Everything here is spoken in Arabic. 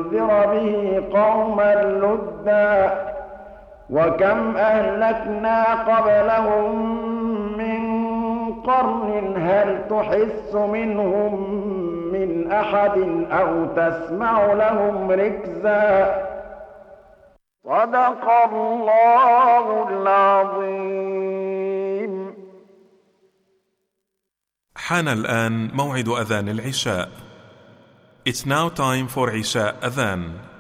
لتنذر به قوما لدا وكم أهلكنا قبلهم من قرن هل تحس منهم من أحد أو تسمع لهم ركزا صدق الله العظيم. حان الآن موعد أذان العشاء. It's now time for Isha Adhan.